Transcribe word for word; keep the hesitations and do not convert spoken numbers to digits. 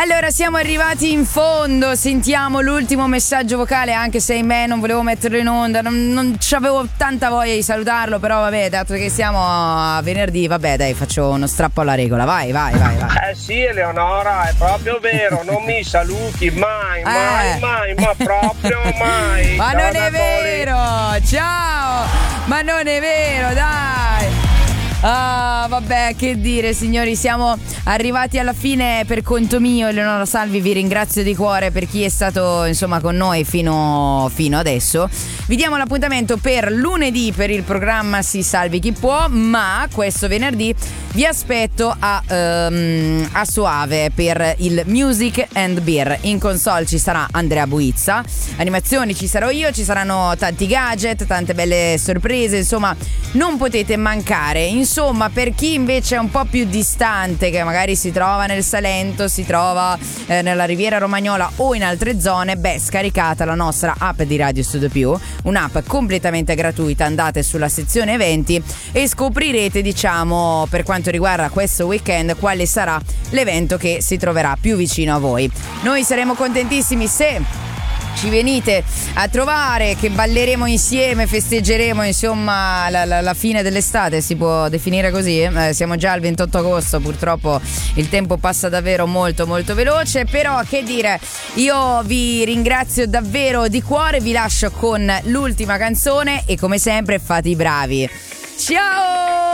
Allora, siamo arrivati in fondo. Sentiamo l'ultimo messaggio vocale, anche se ahimè non volevo metterlo in onda, non, non avevo tanta voglia di salutarlo, però vabbè, dato che siamo a venerdì, vabbè dai, faccio uno strappo alla regola. Vai, vai, vai, vai. Eh sì, Eleonora, è proprio vero, non mi saluti mai, mai, eh. mai, ma proprio mai. Ma Ciao, non è vero, ciao, ma non è vero, dai. Ah, vabbè, che dire, signori, siamo arrivati alla fine per conto mio. Eleonora Salvi, vi ringrazio di cuore per chi è stato insomma con noi fino, fino adesso. Vi diamo l'appuntamento per lunedì per il programma Si Salvi Chi Può, ma questo venerdì vi aspetto a, um, a Soave per il Music and Beer. In console ci sarà Andrea Buizza, animazioni ci sarò io, ci saranno tanti gadget, tante belle sorprese, insomma non potete mancare. Insomma, per chi invece è un po' più distante, che magari si trova nel Salento, si trova eh, nella Riviera Romagnola o in altre zone, beh, scaricata la nostra app di Radio Studio Più, un'app completamente gratuita. Andate sulla sezione eventi e scoprirete, diciamo, per quanto riguarda questo weekend, quale sarà l'evento che si troverà più vicino a voi. Noi saremo contentissimi se ci venite a trovare, che balleremo insieme, festeggeremo insomma la, la, la fine dell'estate, si può definire così. Eh, siamo già al ventotto agosto, purtroppo il tempo passa davvero molto molto veloce, però che dire, io vi ringrazio davvero di cuore, vi lascio con l'ultima canzone e come sempre fate i bravi. Ciao!